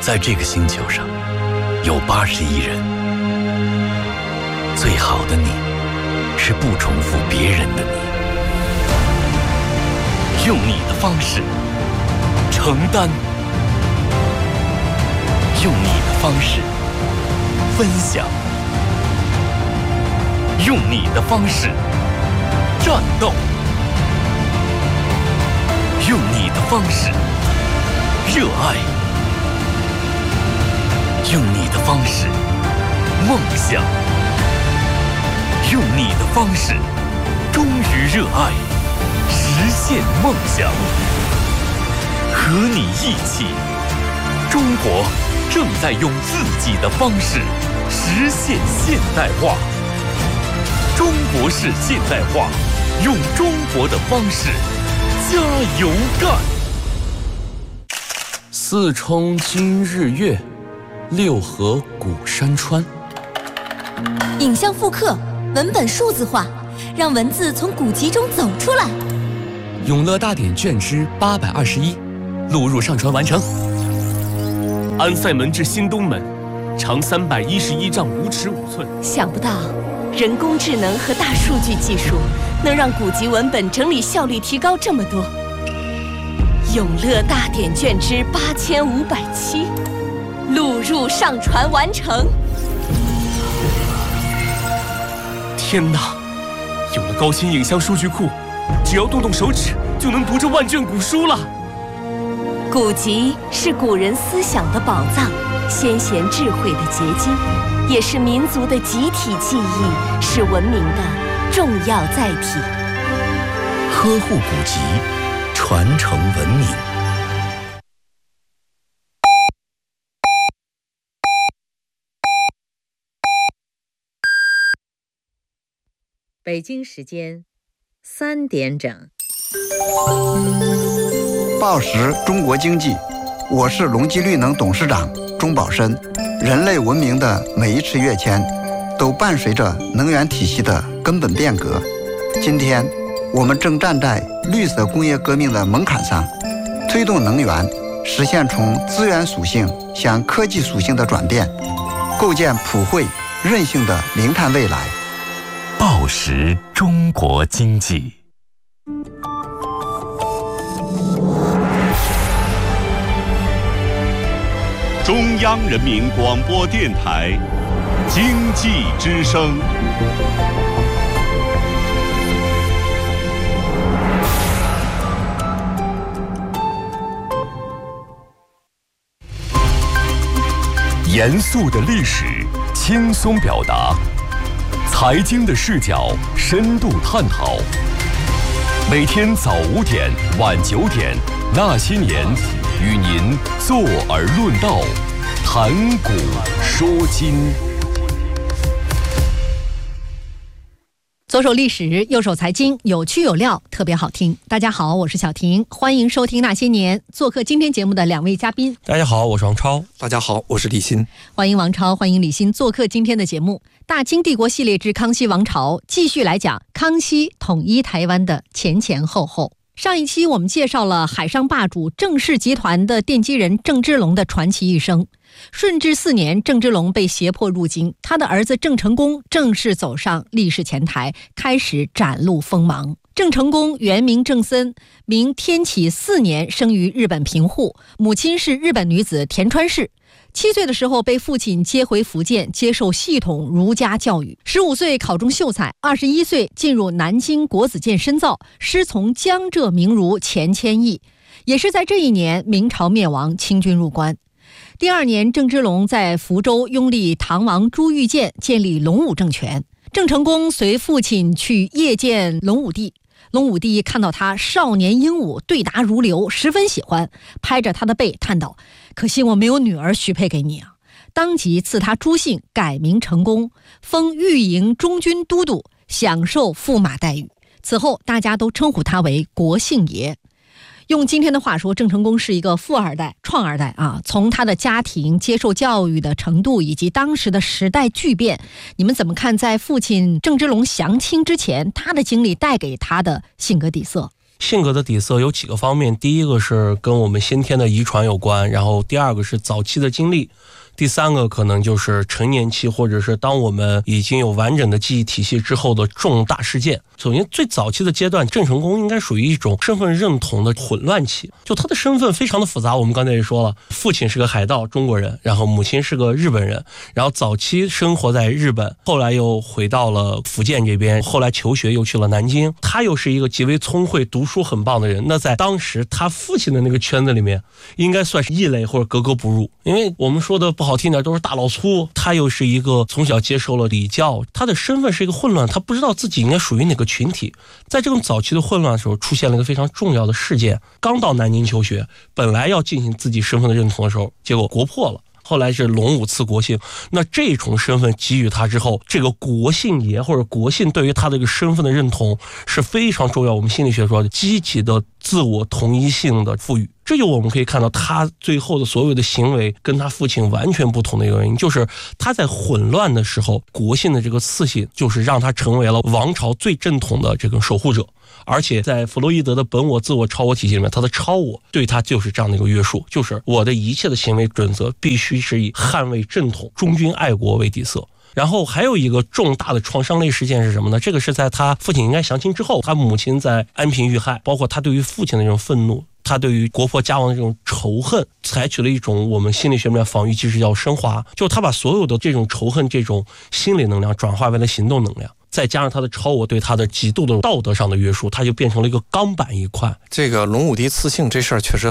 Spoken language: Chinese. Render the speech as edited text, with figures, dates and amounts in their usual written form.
在这个星球上有80亿人，最好的你是不重复别人的你，用你的方式承担，用你的方式分享，用你的方式战斗，用你的方式热爱，用你的方式梦想，用你的方式忠于热爱，实现梦想。和你一起，中国正在用自己的方式实现现代化。中国式现代化，用中国的方式加油干。四冲今日月，六合古山川。 影像复刻，文本数字化，让文字从古籍中走出来。 永乐大典卷之821，录入上传完成。 安塞门至新东门，长311丈5尺5寸。 想不到，人工智能和大数据技术能让古籍文本整理效率提高这么多。永乐大典卷之8507，录入上传完成。 天哪！有了高清影像数据库，只要动动手指就能读这万卷古书了。 古籍是古人思想的宝藏，先贤智慧的结晶，也是民族的集体记忆，是文明的重要载体。 呵护古籍，传承文明。 北京时间3点整。 报时中国经济，我是隆基绿能董事长钟宝申。人类文明的每一次跃迁，都伴随着能源体系的根本变革。今天，我们正站在绿色工业革命的门槛上，推动能源实现从资源属性向科技属性的转变，构建普惠、韧性的零碳未来。 报时中国经济。 中央人民广播电台经济之声。 严肃的历史，轻松表达；财经的视角，深度探讨。每天早5点、晚9点，那些年，与您坐而论道，谈古说今。 左手历史，右手财经，有趣有料，特别好听。大家好，我是小婷，欢迎收听那些年。做客今天节目的2位嘉宾， 大家好，我是王超。 大家好，我是李欣。 欢迎王超，欢迎李欣做客今天的节目。大清帝国系列之康熙王朝，继续来讲康熙统一台湾的前前后后。上一期我们介绍了海上霸主郑氏集团的奠基人郑芝龙的传奇一生。顺治4年，郑芝龙被胁迫入京，他的儿子郑成功正式走上历史前台，开始展露锋芒。郑成功原名郑森，明天启4年生于日本平户，母亲是日本女子田川氏。7岁的时候被父亲接回福建，接受系统儒家教育。15岁考中秀才，21岁进入南京国子监深造，师从江浙名儒钱谦益。也是在这一年，明朝灭亡，清军入关。第2年，郑芝龙在福州拥立唐王朱玉建，建立隆武政权。郑成功随父亲去谒见隆武帝，隆武帝看到他少年英武，对答如流，十分喜欢，拍着他的背叹道：“可惜我没有女儿许配给你啊！”当即赐他朱姓，改名成功，封御营中军都督，享受驸马待遇。此后大家都称呼他为国姓爷。用今天的话说，郑成功是一个富二代、创二代啊！从他的家庭接受教育的程度，以及当时的时代巨变，你们怎么看在父亲郑芝龙降清之前，他的经历带给他的性格底色？ 性格的底色有几个方面，第一个是跟我们先天的遗传有关，然后第二个是早期的经历，第三个可能就是成年期，或者是当我们已经有完整的记忆体系之后的重大事件。首先最早期的阶段，郑成功应该属于一种身份认同的混乱期，就他的身份非常的复杂。我们刚才也说了，父亲是个海盗中国人，然后母亲是个日本人，然后早期生活在日本，后来又回到了福建这边，后来求学又去了南京。他又是一个极为聪慧读书很棒的人，那在当时他父亲的那个圈子里面应该算是异类或者格格不入，因为我们说的不好听点都是大老粗，他又是一个从小接受了礼教，他的身份是一个混乱，他不知道自己应该属于哪个群体。在这种早期的混乱的时候，出现了一个非常重要的事件，刚到南京求学，本来要进行自己身份的认同的时候，结果国破了，后来是隆武赐国姓。那这种身份给予他之后，这个国姓爷或者国姓对于他的一个身份的认同是非常重要，我们心理学说积极的自我同一性的赋予。这就我们可以看到他最后的所有的行为跟他父亲完全不同的一个原因，就是他在混乱的时候，国姓的这个赐姓就是让他成为了王朝最正统的这个守护者。而且在弗洛伊德的本我、自我、超我体系里面，他的超我对他就是这样的一个约束，就是我的一切的行为准则必须是以捍卫正统、忠君爱国为底色。然后还有一个重大的创伤类事件是什么呢？这个是在他父亲应该降清之后，他母亲在安平遇害，包括他对于父亲的这种愤怒，他对于国破家亡的这种仇恨，采取了一种我们心理学里面防御机制叫升华，就他把所有的这种仇恨、这种心理能量转化为了行动能量，再加上他的超我对他的极度的道德上的约束，他就变成了一个钢板一块。 这个隆武帝赐姓这事儿确实